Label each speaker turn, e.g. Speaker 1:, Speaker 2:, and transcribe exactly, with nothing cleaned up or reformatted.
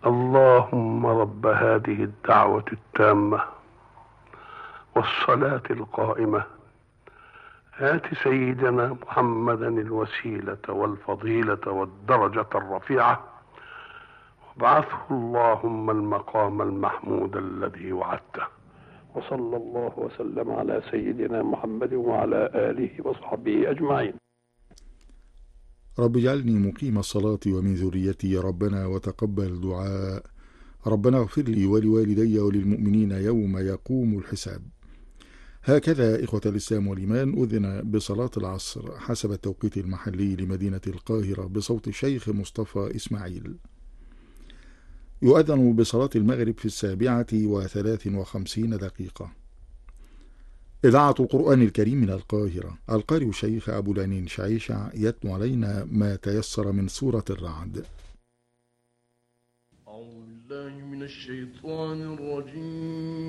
Speaker 1: اللهم رب هذه الدعوة التامة والصلاة القائمة آت سيدنا محمدا الوسيلة والفضيلة والدرجة الرفيعة وابعثه اللهم المقام المحمود الذي وعدته. وصلى الله وسلم على سيدنا محمد وعلى آله وصحبه أجمعين.
Speaker 2: رب اجعلني مقيم الصلاة ومن ذريتي يا ربنا وتقبل دعاء. ربنا اغفر لي ولوالدي وللمؤمنين يوم يقوم الحساب. هكذا إخوة الإسلام والإيمان أذن بصلاة العصر حسب التوقيت المحلي لمدينة القاهرة بصوت الشيخ مصطفى إسماعيل. يؤذن بصلاة المغرب في السابعة وثلاث وخمسين دقيقة. إذاعة القرآن الكريم من القاهرة، القارئ الشيخ أبو لانين شعيشع يتلو علينا ما تيسر من سورة الرعد.
Speaker 3: أعوذ بالله من الشيطان الرجيم.